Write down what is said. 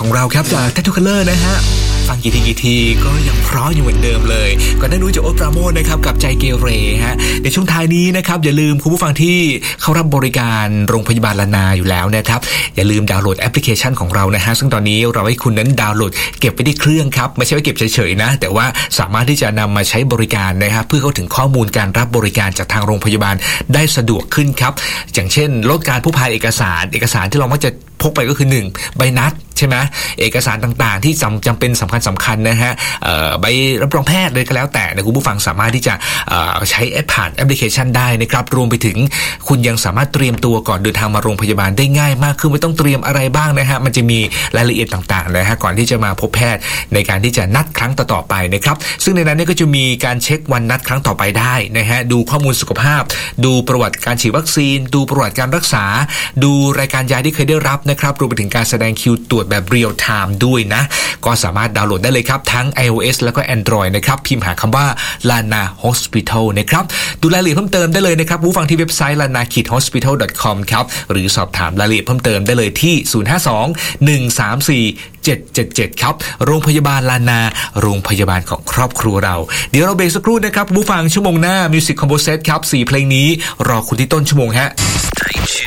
ของเราครับจาก Tattoo Color นะฮะฟังกี่ทีก็ยังเพราะอยู่เหมือนเดิมเลยก่อนหน้านู้นจากโอ๊ตปราโมชนะครับกับใจเกเรฮะในช่วงท้ายนี้นะครับอย่าลืมคุณผู้ฟังที่เข้ารับบริการโรงพยาบาลลานาอยู่แล้วนะครับอย่าลืมดาวน์โหลดแอปพลิเคชันของเรานะฮะซึ่งตอนนี้เราให้คุณนั้นดาวน์โหลดเก็บไว้ที่เครื่องครับไม่ใช่ว่าเก็บเฉยๆนะแต่ว่าสามารถที่จะนำมาใช้บริการนะครับเพื่อเข้าถึงข้อมูลการรับบริการจากทางโรงพยาบาลได้สะดวกขึ้นครับอย่างเช่นลดการผู้พายเอกสารที่เรามักจะพกไปก็คือ1ใบนัดใช่ไหมเอกสารต่างๆที่จำเป็นสำคัญนะฮะใบรับรองแพทย์เลยก็แล้วแต่นะคุณผู้ฟังสามารถที่จะใช้แอปผ่านแอปพลิเคชันได้นะครับรวมไปถึงคุณยังสามารถเตรียมตัวก่อนเดินทางมาโรงพยาบาลได้ง่ายมากขึ้นไม่ต้องเตรียมอะไรบ้างนะฮะมันจะมีรายละเอียดต่างๆนะฮะก่อนที่จะมาพบแพทย์ในการที่จะนัดครั้งต่อๆไปนะครับซึ่งในนั้นก็จะมีการเช็ควันนัดครั้งต่อไปได้นะฮะดูข้อมูลสุขภาพดูประวัติการฉีดวัคซีนดูประวัติการรักษาดูรายการยาที่เคยได้รับนะครับรวมไปถึงการแสดงคิวตรวจแบบเรียลไทม์ด้วยนะก็สามารถดาวน์โหลดได้เลยครับทั้ง iOS แล้วก็ Android นะครับพิมพ์หาคำว่า Lana Hospital นะครับดูรายละเอียดเพิ่มเติมได้เลยนะครับผู้ฟังที่เว็บไซต์ lana-hospital.com ครับหรือสอบถามรายละเอียดเพิ่มเติมได้เลยที่ 052-134-777 ครับโรงพยาบาลลานาโรงพยาบาลของครอบครัวเราเดี๋ยวเราเบรกสักครู่นะครับผู้ฟังชั่วโมงหน้า Music Combo Set ครับ4เพลงนี้รอคุณที่ต้นชั่วโมงฮะ